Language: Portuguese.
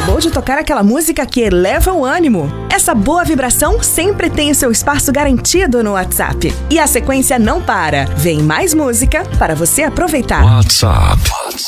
Acabou de tocar aquela música que eleva o ânimo. Essa boa vibração sempre tem o seu espaço garantido no WhatsApp. E a sequência não para. Vem mais música para você aproveitar. WhatsApp.